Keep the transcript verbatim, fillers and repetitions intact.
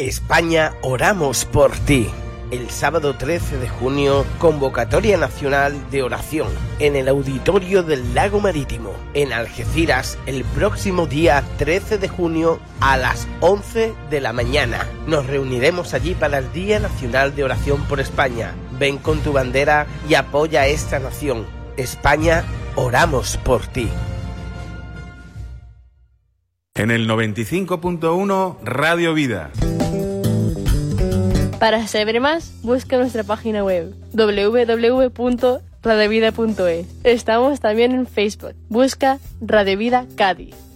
España, oramos por ti. El sábado trece de junio, convocatoria nacional de oración en el auditorio del Lago Marítimo, en Algeciras, el próximo día trece de junio a las once de la mañana. Nos reuniremos allí para el Día Nacional de Oración por España. Ven con tu bandera y apoya a esta nación. España, oramos por ti. En el noventa y cinco punto uno, Radio Vida. Para saber más, busca nuestra página web doble u doble u doble u punto radio vida punto es. Estamos también en Facebook. Busca Radio Vida Cádiz.